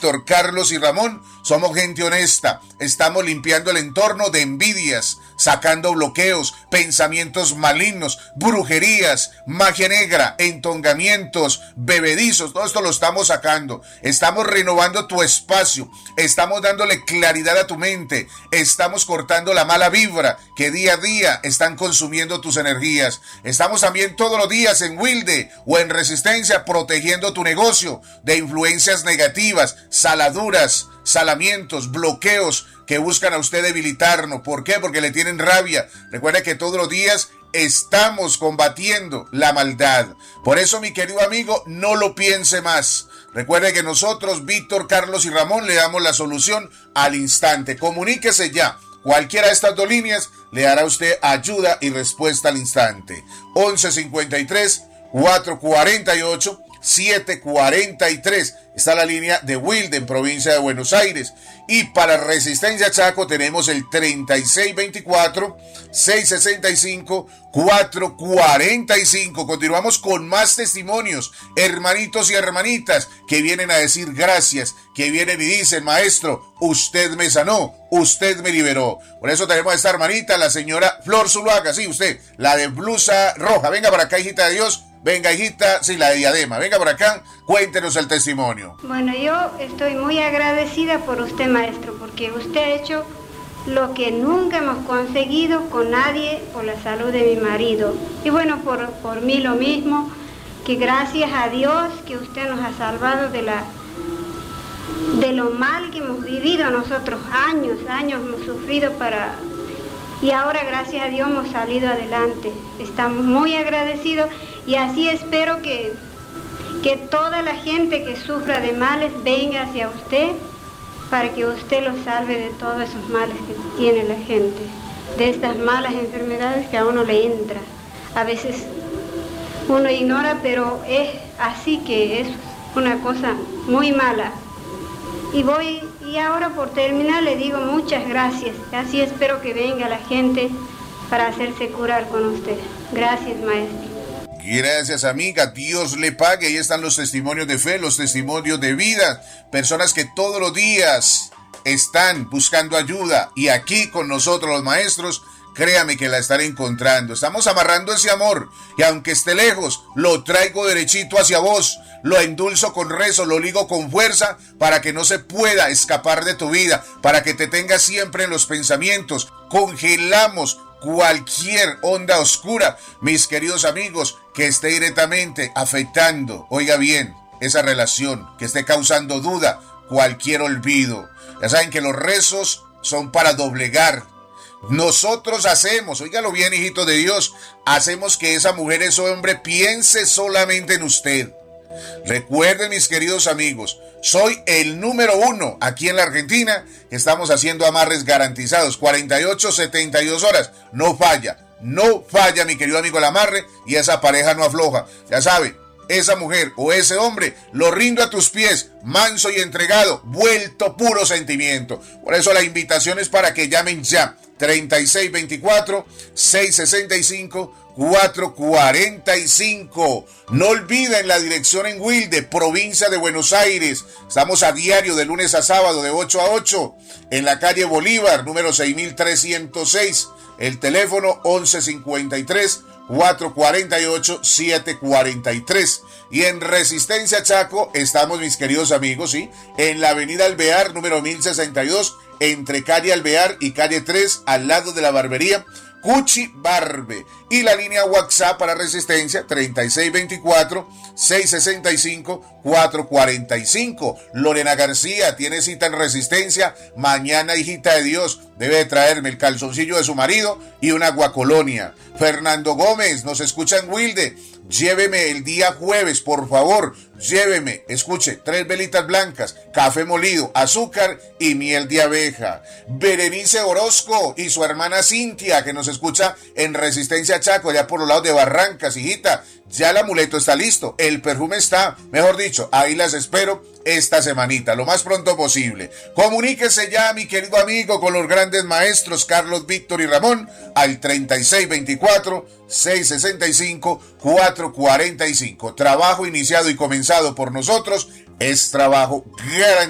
Víctor, Carlos y Ramón somos gente honesta. Estamos limpiando el entorno de envidias, sacando bloqueos, pensamientos malignos, brujerías, magia negra, entongamientos, bebedizos. Todo esto lo estamos sacando. Estamos renovando tu espacio. Estamos dándole claridad a tu mente. Estamos cortando la mala vibra que día a día están consumiendo tus energías. Estamos también todos los días en Wilde o en Resistencia protegiendo tu negocio de influencias negativas, saladuras, salamientos, bloqueos que buscan a usted debilitarnos. ¿Por qué? Porque le tienen rabia. Recuerde que todos los días estamos combatiendo la maldad. Por eso, mi querido amigo, no lo piense más. Recuerde que nosotros, Víctor, Carlos y Ramón, le damos la solución al instante. Comuníquese ya. Cualquiera de estas dos líneas le dará a usted ayuda y respuesta al instante. 1153 448 743. Está la línea de Wilde en provincia de Buenos Aires. Y para Resistencia Chaco tenemos el 3624-665-445. Continuamos con más testimonios, hermanitos y hermanitas que vienen a decir gracias, que vienen y dicen: maestro, usted me sanó, usted me liberó. Por eso tenemos a esta hermanita, la señora Flor Zuluaga, sí, usted, la de blusa roja. Venga para acá, hijita de Dios. Venga, hijita, sí, la de diadema. Venga por acá, cuéntenos el testimonio. Bueno, yo estoy muy agradecida por usted, maestro, porque usted ha hecho lo que nunca hemos conseguido con nadie por la salud de mi marido. Y bueno, por mí lo mismo, que gracias a Dios que usted nos ha salvado de lo mal que hemos vivido nosotros. Años hemos sufrido y ahora gracias a Dios hemos salido adelante. Estamos muy agradecidos y así espero que toda la gente que sufra de males venga hacia usted para que usted los salve de todos esos males que tiene la gente, de estas malas enfermedades que a uno le entra. A veces uno ignora, pero es así, que es una cosa muy mala. Y ahora por terminar le digo muchas gracias. Así espero que venga la gente para hacerse curar con usted. Gracias, maestro. Gracias, amiga. Dios le pague. Ahí están los testimonios de fe, los testimonios de vida. Personas que todos los días están buscando ayuda. Y aquí con nosotros los maestros, créame que la estaré encontrando. Estamos amarrando ese amor. Y aunque esté lejos, lo traigo derechito hacia vos. Lo endulzo con rezo, lo ligo con fuerza para que no se pueda escapar de tu vida, para que te tengas siempre en los pensamientos. Congelamos cualquier onda oscura, mis queridos amigos, que esté directamente afectando, oiga bien, esa relación, que esté causando duda, cualquier olvido. Ya saben que los rezos son para doblegar. Nosotros hacemos, óigalo bien, hijito de Dios, hacemos que esa mujer, ese hombre piense solamente en usted. Recuerden, mis queridos amigos, soy el número 1 aquí en la Argentina que estamos haciendo amarres garantizados, 48, 72 horas, no falla, mi querido amigo, el amarre, y esa pareja no afloja. Ya sabe, esa mujer o ese hombre lo rindo a tus pies, manso y entregado, vuelto puro sentimiento. Por eso la invitación es para que llamen ya, 3624-665-445. No olviden la dirección en Wilde, provincia de Buenos Aires. Estamos a diario de lunes a sábado de 8 a 8 en la calle Bolívar, número 6306. El teléfono 1153-448-743. Y en Resistencia Chaco estamos, mis queridos amigos, ¿sí?, en la avenida Alvear, número 1062, entre calle Alvear y calle 3, al lado de la barbería Cuchi Barbe. Y la línea WhatsApp para Resistencia, 3624-665-445. Lorena García tiene cita en Resistencia mañana, hijita de Dios. Debe de traerme el calzoncillo de su marido y una guacolonia. Fernando Gómez nos escucha en Wilde. Lléveme el día jueves, por favor. Lléveme, escuche, 3 velitas blancas, café molido, azúcar y miel de abeja. Berenice Orozco y su hermana Cintia, que nos escucha en Resistencia Chaco, allá por los lados de Barrancas, hijita. Ya el amuleto está listo, el perfume está, mejor dicho, ahí las espero esta semanita, lo más pronto posible. Comuníquese ya, mi querido amigo, con los grandes maestros Carlos, Víctor y Ramón al 3624-665-445. Trabajo iniciado y comenzado por nosotros es trabajo garantizado.